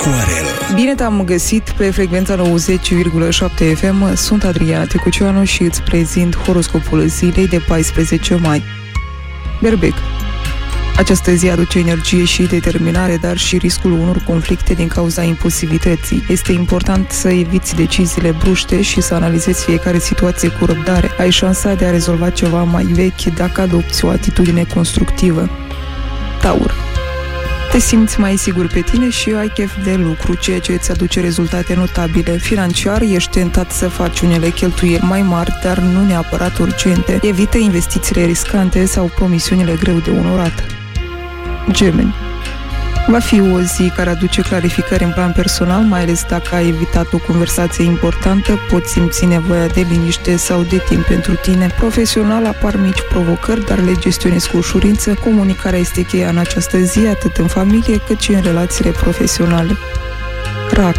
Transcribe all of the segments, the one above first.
Aquarel. Bine te-am găsit pe frecvența 90,7 FM. Sunt Adriana Tecuceanu și îți prezint horoscopul zilei de 14 mai. Berbec. Această zi aduce energie și determinare, dar și riscul unor conflicte din cauza impulsivității. Este important să eviți deciziile bruște și să analizezi fiecare situație cu răbdare. Ai șansa de a rezolva ceva mai vechi dacă adopți o atitudine constructivă. Taur. Te simți mai sigur pe tine și ai chef de lucru, ceea ce îți aduce rezultate notabile. Financiar, ești tentat să faci unele cheltuieli mai mari, dar nu neapărat urgente. Evită investițiile riscante sau promisiunile greu de onorat. Gemeni. Va fi o zi care aduce clarificări în plan personal, mai ales dacă ai evitat o conversație importantă, poți simți nevoia de liniște sau de timp pentru tine. Profesional apar mici provocări, dar le gestionezi cu ușurință. Comunicarea este cheia în această zi, atât în familie cât și în relațiile profesionale. Rac.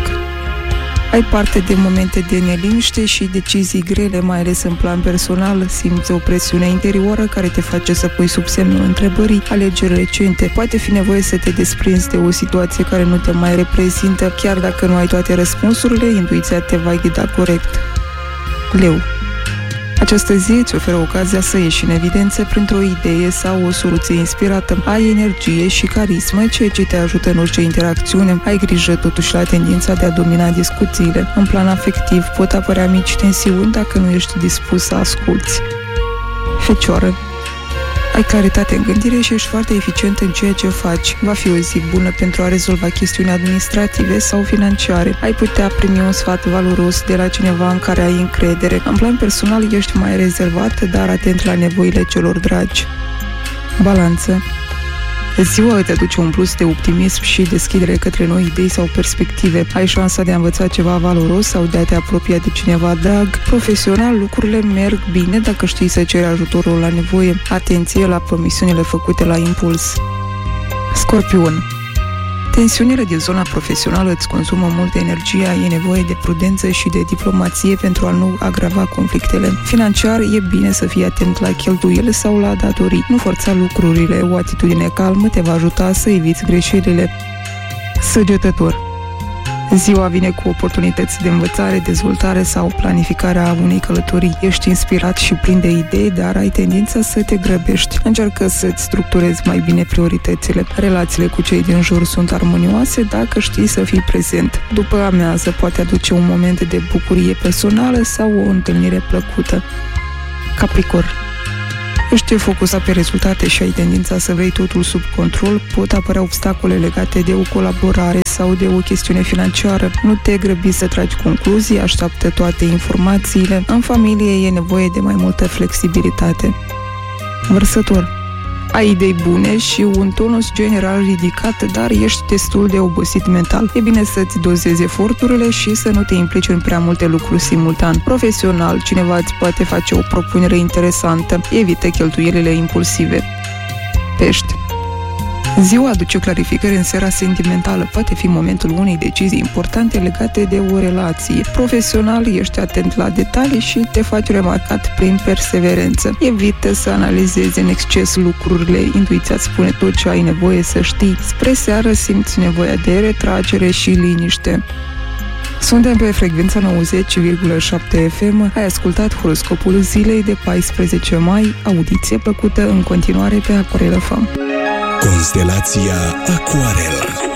Ai parte de momente de neliniște și decizii grele, mai ales în plan personal. Simți o presiune interioară care te face să pui sub semnul întrebării alegeri recente. Poate fi nevoie să te desprinzi de o situație care nu te mai reprezintă. Chiar dacă nu ai toate răspunsurile, intuiția te va ghida corect. Leu. Această zi îți oferă ocazia să ieși în evidență printr-o idee sau o soluție inspirată. Ai energie și carismă, ceea ce te ajută în orice interacțiune. Ai grijă totuși la tendința de a domina discuțiile. În plan afectiv pot apărea mici tensiuni dacă nu ești dispus să asculți. Fecioară. Ai claritate în gândire și ești foarte eficient în ceea ce faci. Va fi o zi bună pentru a rezolva chestiuni administrative sau financiare. Ai putea primi un sfat valoros de la cineva în care ai încredere. În plan personal ești mai rezervat, dar atent la nevoile celor dragi. Balanță. Ziua îți aduce un plus de optimism și deschidere către noi idei sau perspective. Ai șansa de a învăța ceva valoros sau de a te apropia de cineva drag. Profesional, lucrurile merg bine dacă știi să ceri ajutorul la nevoie. Atenție la promisiunile făcute la impuls. Scorpion. Tensiunile din zona profesională îți consumă multă energie, ai nevoie de prudență și de diplomație pentru a nu agrava conflictele. Financiar, e bine să fii atent la cheltuieli sau la datorii. Nu forța lucrurile, o atitudine calmă te va ajuta să eviți greșelile. Săgetător. Ziua vine cu oportunități de învățare, dezvoltare sau planificarea unei călătorii. Ești inspirat și plin de idei, dar ai tendința să te grăbești. Încearcă să-ți structurezi mai bine prioritățile. Relațiile cu cei din jur sunt armonioase dacă știi să fii prezent. După amiază poate aduce un moment de bucurie personală sau o întâlnire plăcută. Capricorn. Ești focusat pe rezultate și ai tendința să vrei totul sub control. Pot apărea obstacole legate de o colaborare sau de o chestiune financiară. Nu te grăbi să tragi concluzii, așteaptă toate informațiile. În familie e nevoie de mai multă flexibilitate. Vărsător. Ai idei bune și un tonus general ridicat, dar ești destul de obosit mental. E bine să-ți dozezi eforturile și să nu te implici în prea multe lucruri simultan. Profesional, cineva îți poate face o propunere interesantă. Evită cheltuielile impulsive. Pești. Ziua aduce clarificări în sfera sentimentală. Poate fi momentul unei decizii importante legate de o relație. Profesional, ești atent la detalii și te faci remarcat prin perseverență. Evită să analizezi în exces lucrurile. Intuiția îți spune tot ce ai nevoie să știi. Spre seară simți nevoia de retragere și liniște. Suntem pe frecvența 90,7 FM. Ai ascultat horoscopul zilei de 14 mai. Audiție plăcută în continuare pe Aquarel FM. Constelația Aquarel.